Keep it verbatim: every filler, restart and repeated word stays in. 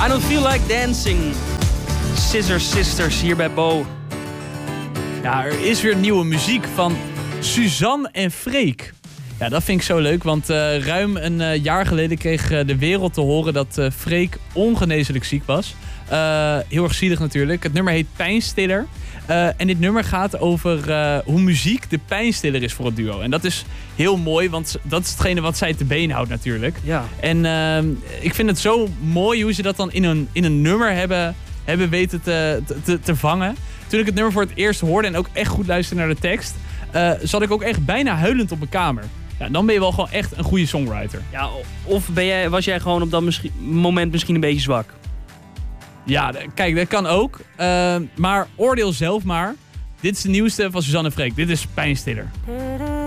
I Don't Feel Like Dancing. Scissor Sisters hier bij Bo. Ja, er is weer nieuwe muziek van Suzanne en Freek. Ja, dat vind ik zo leuk, want uh, ruim een uh, jaar geleden kreeg uh, de wereld te horen dat uh, Freek ongeneeslijk ziek was. Uh, heel erg zielig natuurlijk. Het nummer heet Pijnstiller. Uh, en dit nummer gaat over uh, hoe muziek de pijnstiller is voor het duo. En dat is heel mooi, want dat is hetgene wat zij te been houdt natuurlijk. Ja. En uh, ik vind het zo mooi hoe ze dat dan in een, in een nummer hebben, hebben weten te, te, te vangen. Toen ik het nummer voor het eerst hoorde en ook echt goed luisterde naar de tekst, uh, zat ik ook echt bijna huilend op mijn kamer. Ja, dan ben je wel gewoon echt een goede songwriter. Ja, of ben jij, was jij gewoon op dat misschien, moment misschien een beetje zwak? Ja, kijk, dat kan ook. Uh, maar oordeel zelf maar. Dit is de nieuwste van Suzanne en Freek. Dit is Pijnstiller.